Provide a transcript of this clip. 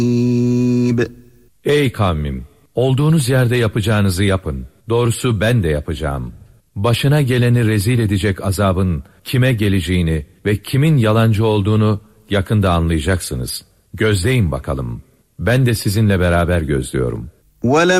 Ey kavmim! Olduğunuz yerde yapacağınızı yapın. Doğrusu ben de yapacağım. Başına geleni rezil edecek azabın kime geleceğini ve kimin yalancı olduğunu yakında anlayacaksınız. Gözleyin bakalım. Ben de sizinle beraber gözlüyorum.